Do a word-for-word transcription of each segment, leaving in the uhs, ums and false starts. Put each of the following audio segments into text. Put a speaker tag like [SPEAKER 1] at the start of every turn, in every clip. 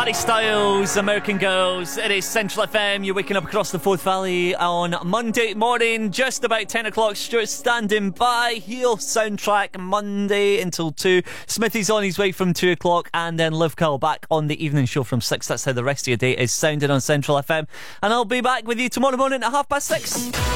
[SPEAKER 1] Harry Styles, American Girls. It is Central F M. You're waking up across the Forth Valley on Monday morning, just about ten o'clock. Stuart standing by. Heel soundtrack Monday until two. Smithy's on his way from two o'clock, and then Liv Curl back on the evening show from six. That's how the rest of your day is sounding on Central F M. And I'll be back with you tomorrow morning at half past six.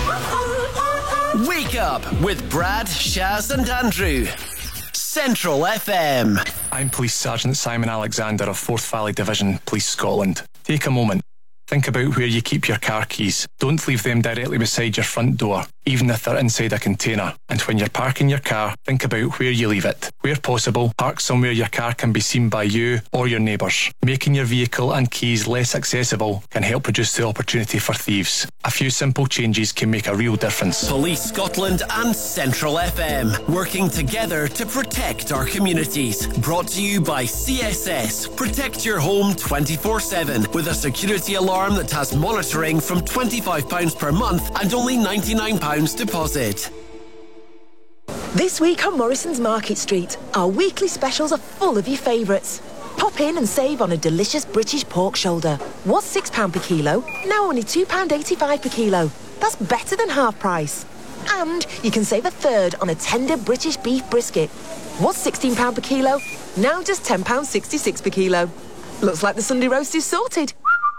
[SPEAKER 2] Wake up with Brad, Shaz, and Andrew. Central F M.
[SPEAKER 3] I'm Police Sergeant Simon Alexander of Forth Valley Division, Police Scotland. Take a moment. Think about where you keep your car keys. Don't leave them directly beside your front door, even if they're inside a container. And when you're parking your car, think about where you leave it. Where possible, park somewhere your car can be seen by you or your neighbours. Making your vehicle and keys less accessible can help reduce the opportunity for thieves. A few simple changes can make a real difference.
[SPEAKER 2] Police Scotland and Central F M, working together to protect our communities. Brought to you by C S S. Protect your home twenty-four seven with a security alarm that has monitoring from twenty-five pounds per month and only ninety-nine pounds deposit.
[SPEAKER 4] This week on Morrison's Market Street, our weekly specials are full of your favourites. Pop in and save on a delicious British pork shoulder. Was six pounds per kilo, now only two pounds eighty-five per kilo. That's better than half price. And you can save a third on a tender British beef brisket. Was sixteen pounds per kilo, now just ten pounds sixty-six per kilo. Looks like the Sunday roast is sorted.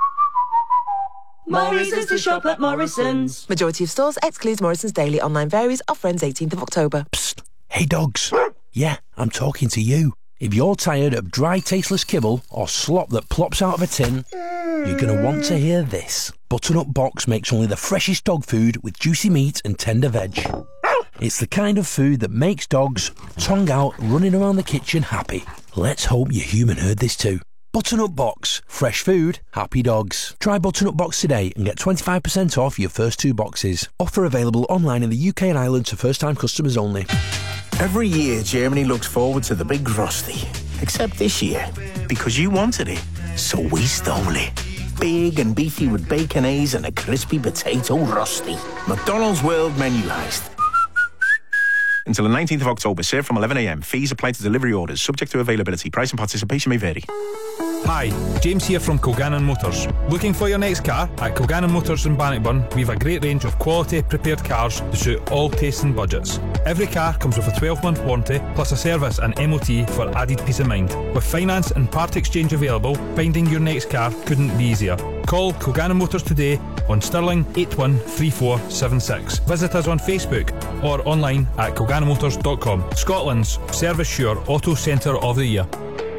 [SPEAKER 5] Morrison's to shop at Morrison's.
[SPEAKER 4] Majority of stores excludes Morrison's Daily. Online varies. Offer ends eighteenth of October.
[SPEAKER 6] Psst. Hey dogs. Yeah, I'm talking to you. If you're tired of dry, tasteless kibble or slop that plops out of a tin, you're going to want to hear this. Butternut Box makes only the freshest dog food with juicy meat and tender veg. It's the kind of food that makes dogs, tongue out, running around the kitchen happy. Let's hope your human heard this too. Butternut Box. Fresh food, happy dogs. Try Butternut Box today and get twenty-five percent off your first two boxes. Offer available online in the U K and Ireland to first-time customers only.
[SPEAKER 7] Every year, Germany looks forward to the big Rusty. Except this year, because you wanted it, so we stole it. Big and beefy with bacon A's and a crispy potato Rusty. McDonald's World Menu Heist.
[SPEAKER 8] Until the nineteenth of October, served from eleven a m. Fees apply to delivery orders, subject to availability. Price and participation may vary.
[SPEAKER 9] Hi, James here from Kilgannon Motors. Looking for your next car? At Kilgannon Motors in Bannockburn, we have a great range of quality prepared cars to suit all tastes and budgets. Every car comes with a twelve month warranty, plus a service and M O T for added peace of mind. With finance and part exchange available, finding your next car couldn't be easier. Call Kilgannon Motors today on Stirling eight one three four seven six. Visit us on Facebook or online at kilgannon motors dot com. Scotland's Service Sure Auto Centre of the Year.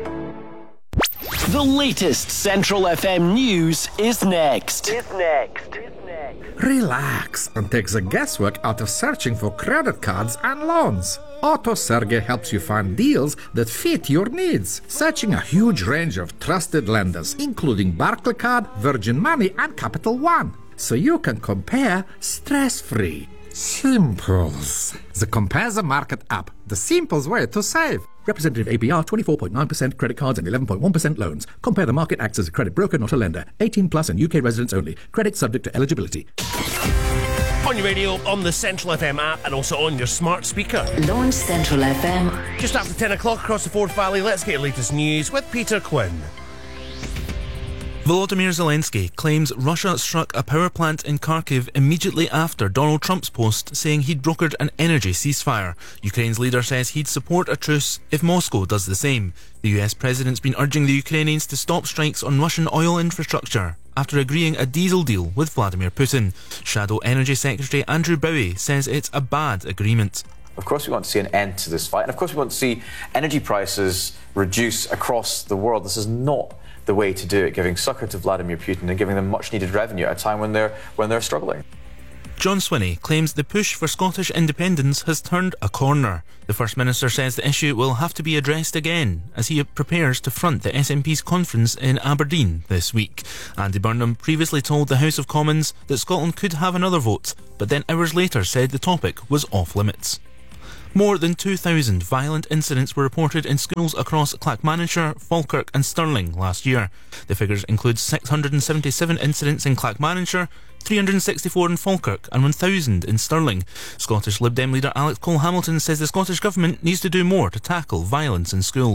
[SPEAKER 2] The latest Central F M news is next.
[SPEAKER 10] Is next.
[SPEAKER 11] Relax and take the guesswork out of searching for credit cards and loans. AutoSerge helps you find deals that fit your needs, searching a huge range of trusted lenders, including Barclaycard, Virgin Money, and Capital One, so you can compare stress-free. Simples. The Compare the Market app, the simplest way to save. Representative A P R twenty-four point nine percent credit cards and eleven point one percent loans. Compare the Market acts as a credit broker, not a lender. eighteen plus and U K residents only. Credit subject to eligibility.
[SPEAKER 12] On your radio, on the Central F M app, and also on your smart speaker.
[SPEAKER 5] Launch Central F M.
[SPEAKER 12] Just after ten o'clock across the Forth Valley, let's get your latest news with Peter Quinn.
[SPEAKER 13] Volodymyr Zelensky claims Russia struck a power plant in Kharkiv immediately after Donald Trump's post saying he'd brokered an energy ceasefire. Ukraine's leader says he'd support a truce if Moscow does the same. The U S president's been urging the Ukrainians to stop strikes on Russian oil infrastructure after agreeing a diesel deal with Vladimir Putin. Shadow Energy Secretary Andrew Bowie says it's a bad agreement.
[SPEAKER 14] Of course we want to see an end to this fight, and of course we want to see energy prices reduce across the world. This is not the way to do it, giving succor to Vladimir Putin and giving them much needed revenue at a time when they're when they're struggling.
[SPEAKER 13] John Swinney claims the push for Scottish independence has turned a corner. The First Minister says the issue will have to be addressed again as he prepares to front the S N P's conference in Aberdeen this week. Andy Burnham previously told the House of Commons that Scotland could have another vote, but then hours later said the topic was off limits. More than two thousand violent incidents were reported in schools across Clackmannanshire, Falkirk and Stirling last year. The figures include six hundred seventy-seven incidents in Clackmannanshire, three hundred sixty-four in Falkirk and one thousand in Stirling. Scottish Lib Dem leader Alex Cole-Hamilton says the Scottish Government needs to do more to tackle violence in schools.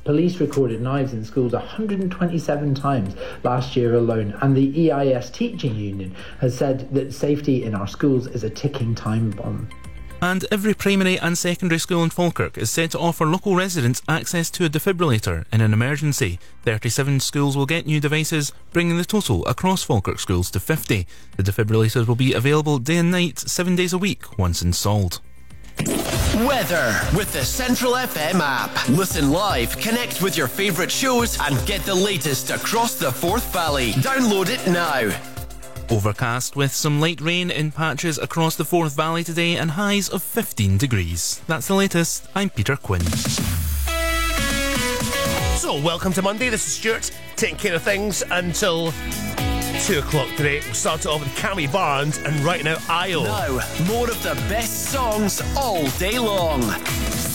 [SPEAKER 10] Police recorded knives in schools one hundred twenty-seven times last year alone, and the E I S Teaching Union has said that safety in our schools is a ticking time bomb.
[SPEAKER 13] And every primary and secondary school in Falkirk is set to offer local residents access to a defibrillator in an emergency. thirty-seven schools will get new devices, bringing the total across Falkirk schools to fifty. The defibrillators will be available day and night, seven days a week, once installed.
[SPEAKER 2] Weather with the Central F M app. Listen live, connect with your favourite shows and get the latest across the Forth Valley. Download it now.
[SPEAKER 13] Overcast with some light rain in patches across the Forth Valley today and highs of fifteen degrees. That's the latest. I'm Peter Quinn.
[SPEAKER 12] So, welcome to Monday. This is Stuart, taking care of things until two o'clock today. We'll start it off with Cammy Barnes and Right Now Io.
[SPEAKER 2] Now, more of the best songs all day long.